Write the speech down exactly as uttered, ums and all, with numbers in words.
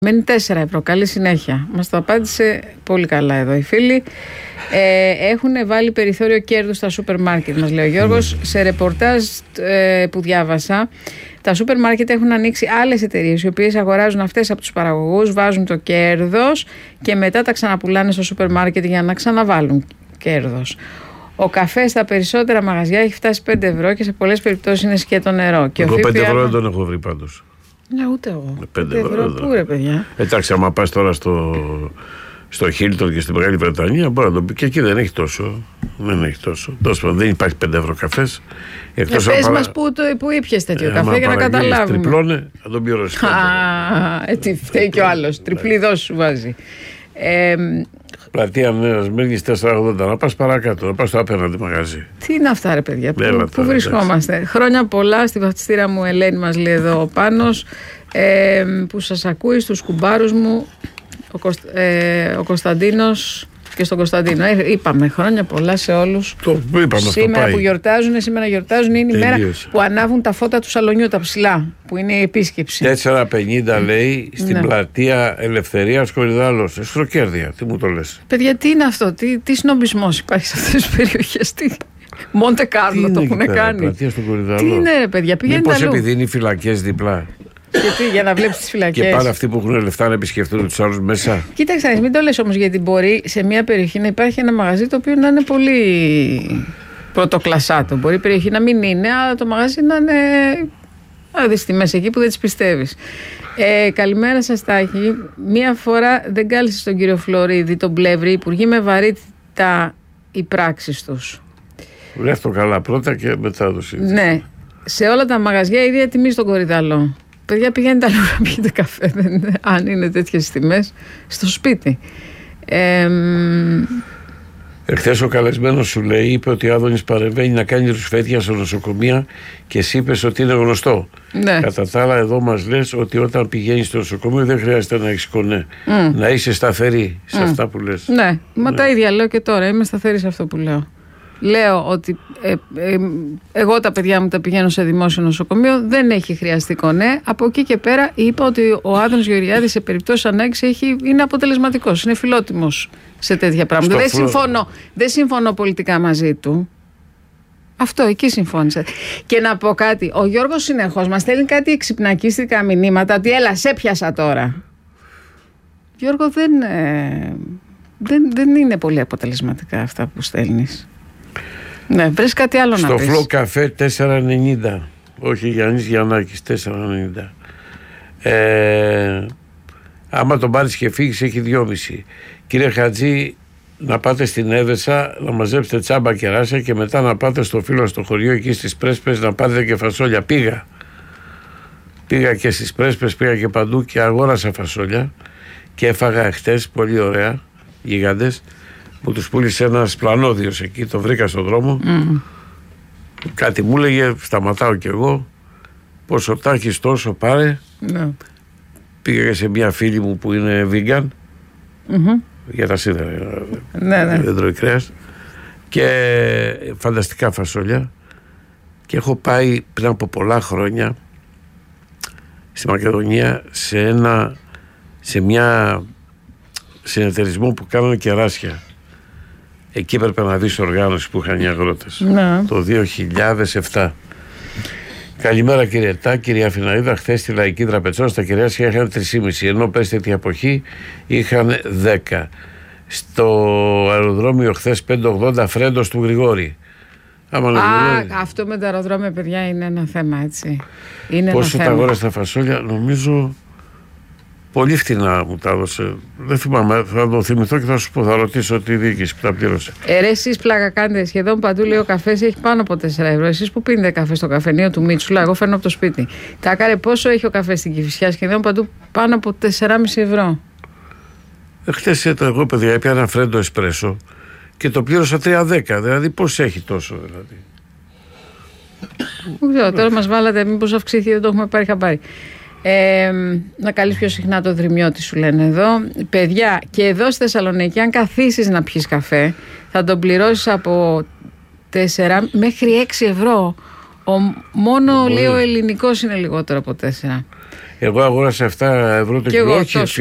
Μένει τέσσερα ευρώ. Καλή συνέχεια. Μας το απάντησε πολύ καλά εδώ η φίλη. Ε, έχουν βάλει περιθώριο κέρδους στα σούπερ μάρκετ, μας λέει ο Γιώργος. Mm. Σε ρεπορτάζ ε, που διάβασα, τα σούπερ μάρκετ έχουν ανοίξει άλλες εταιρείες οι οποίες αγοράζουν αυτές από τους παραγωγούς, βάζουν το κέρδος και μετά τα ξαναπουλάνε στο σούπερ μάρκετ για να ξαναβάλουν κέρδος. Ο καφές στα περισσότερα μαγαζιά έχει φτάσει πέντε ευρώ και σε πολλές περιπτώσεις είναι σκέτο νερό. Και εγώ ο πέντε ευρώ δεν τον έχω βρει πάντως. Ναι, ούτε εγώ. πέντε ευρώ. Πού ρε παιδιά. Εντάξει, άμα πας τώρα στο, στο Hilton και στην Μεγάλη Βρετανία, μπορεί να το πει και εκεί δεν έχει τόσο. Δεν έχει τόσο. Τόσο δεν υπάρχει πέντε ευρώ καφές. Εκτός ε, πες παρα... μας που, το, που ήπιες τέτοιο ε, καφέ για να καταλάβουμε. Τριπλώνε, θα τον πληρώσεις. Α, έτσι φταίει κι ο άλλος. Τριπλή δόση σου βάζει. Ε, Πλατεία Νέας Μύρνης τετρακόσια ογδόντα. Να πας παρακάτω, να πας στο απέναντι μαγαζί. Τι είναι αυτά ρε παιδιά, πού, Έλα, πού βρισκόμαστε. Εντάξει. Χρόνια πολλά στη βαφτιστήρα μου Ελένη, μας λέει εδώ ο Πάνος, ε, που σας ακούει, στους κουμπάρους μου ο, Κωσ, ε, ο Κωνσταντίνος και στον Κωνσταντίνο. Ε, είπαμε χρόνια πολλά σε όλους. Το είπαμε, σήμερα αυτό που γιορτάζουν, σήμερα γιορτάζουν, είναι η μέρα που ανάβουν τα φώτα του σαλονιού, τα ψηλά, που είναι η επίσκεψη. τέσσερα πενήντα λέει στην ναι. Πλατεία Ελευθερίας Κορυδάλος. Εσχροκέρδια, τι μου το λες. Παιδιά, τι είναι αυτό, τι, τι σνομπισμός υπάρχει σε αυτές τις περιοχές, τι. Μοντε Κάρλο το έχουν κάνει. Πλατεία στον Κορυδάλο. Τι είναι ρε παιδιά, πηγαίνετε αλλού. Μήπως επειδή είναι οι φυλακές διπλά. Γιατί, για να βλέπεις τις φυλακές. Και πάνε αυτοί που έχουν λεφτά να επισκεφτούν τους άλλους μέσα. Κοίταξε, μην το λες όμως, γιατί μπορεί σε μια περιοχή να υπάρχει ένα μαγαζί το οποίο να είναι πολύ πρωτοκλασσάτο. Μπορεί η περιοχή να μην είναι, αλλά το μαγαζί να είναι. Να δεις τιμές εκεί που δεν τις πιστεύεις. Ε, καλημέρα σας, Τάκη. Μία φορά δεν κάλεσε τον κύριο Φλωρίδη, τον Πλεύρη, υπουργοί με βαρύτητα οι πράξεις τους. Βρες το καλά πρώτα και μετά το σύντομα. Ναι. Σε όλα τα μαγαζιά η ίδια τιμή στον Κορυδαλό. Παιδιά, πηγαίνετε αλλού να πιείτε καφέ, δεν, αν είναι τέτοιες τιμές, στο σπίτι. Ε, Εχθές ο καλεσμένος σου λέει, είπε ότι ο Άδωνης παρεμβαίνει να κάνει ρουσφέτια στο νοσοκομεία και εσύ είπες ότι είναι γνωστό. Ναι. Κατά τα άλλα, εδώ μας λες ότι όταν πηγαίνεις στο νοσοκομείο δεν χρειάζεται να έχεις κονέ. Mm. Να είσαι σταθερή σε mm. αυτά που λες. Ναι, μα ναι. Τα ίδια λέω και τώρα. Είμαι σταθερή σε αυτό που λέω. Λέω ότι ε, ε, εγώ τα παιδιά μου τα πηγαίνω σε δημόσιο νοσοκομείο, δεν έχει χρειαστεί κονέ. Από εκεί και πέρα είπα ότι ο Άδωνης Γεωργιάδης σε περιπτώσεις ανάγκης έχει, είναι αποτελεσματικός, είναι φιλότιμος σε τέτοια πράγματα. Δεν συμφωνώ, δεν συμφωνώ πολιτικά μαζί του. Αυτό, εκεί συμφώνησα. Και να πω κάτι, ο Γιώργος συνεχώς μας στέλνει κάτι εξυπνακίστικα μηνύματα ότι έλα, σε πιάσα τώρα. Γιώργο, δεν, ε, δεν, δεν είναι πολύ αποτελεσματικά αυτά που στέλνεις. Ναι, βρες κάτι άλλο στο να πεις. Στο Φλο Καφέ τέσσερα ενενήντα. Όχι Γιάννης Γιαννάκης, τέσσερα ενενήντα. Ε, άμα τον πάρεις και φύγεις έχει δυόμισι. Κύριε Χατζή, να πάτε στην Έδεσα να μαζέψετε τσάμπα κεράσια και μετά να πάτε στο φίλο στο χωριό εκεί στις Πρέσπες να πάτε και φασόλια. Πήγα. Πήγα και στις Πρέσπες, πήγα και παντού και αγόρασα φασόλια και έφαγα χτες πολύ ωραία, γιγάντες. Που τους πούλησε ένας πλανόδιος εκεί, το βρήκα στον δρόμο. Mm. Κάτι μου έλεγε, σταματάω κι εγώ. Πόσο τα έχεις τόσο, πάρε. Yeah. Πήγα σε μια φίλη μου που είναι vegan. Mm-hmm. Για τα σίδερα. Ναι, ναι. Δεν τρώει κρέας. Και φανταστικά φασόλια. Και έχω πάει πριν από πολλά χρόνια στη Μακεδονία σε ένα, σε μια συνεταιρισμό που κάνανε κεράσια. Εκεί έπρεπε να δεις οργάνωση που είχαν οι αγρότες. Ναι. Το δύο χιλιάδες επτά. Καλημέρα κύριε Τά, κυρία Φιναίδα. Χθες στη Λαϊκή Τραπετσόνα στα κεράσια είχαν τρία κόμμα πέντε, ενώ πες τέτοια εποχή είχαν δέκα. Στο αεροδρόμιο χθες πέντε ογδόντα Φρέντος του Γρηγόρη. Άμα Α, λέει, αυτό με τα αεροδρόμια, παιδιά, είναι ένα θέμα, έτσι. Είναι πόσο ένα τα θέμα. αγόρασε τα φασόλια, νομίζω πολύ φτηνά μου τα έδωσε. Δεν θυμάμαι, θα το θυμηθώ και θα σου πω, θα ρωτήσω τη διοίκηση που τα πλήρωσε. Ε, ρε, εσείς πλάκα κάνετε, σχεδόν παντού λέει ο καφές έχει πάνω από τέσσερα ευρώ. Εσείς που πίνετε καφέ στο καφενείο του Μίτσουλα, εγώ φέρνω από το σπίτι. Τα κάρε πόσο έχει ο καφές στην Κηφισιά, σχεδόν παντού πάνω από τέσσερα κόμμα πέντε ευρώ. Χτες εγώ, παιδιά, έπια ένα φρέντο εσπρέσο και το πλήρωσα τρία δέκα. Δηλαδή, πώς έχει τόσο, δηλαδή. Δεν ξέρω, τώρα μας βάλατε, μήπως αυξήθηκε, δεν το έχουμε πάρει χαμπάρι. Ε, να καλείς πιο συχνά το δρυμιώτη, σου λένε εδώ. Παιδιά, και εδώ στη Θεσσαλονίκη, αν καθίσεις να πιεις καφέ, θα τον πληρώσεις από τέσσερα μέχρι έξι ευρώ. Ο, μόνο λέει ο ελληνικός είναι λιγότερο από τέσσερα. Εγώ αγόρασα επτά ευρώ το Και κιλό. εγώ Όχι, τόσο.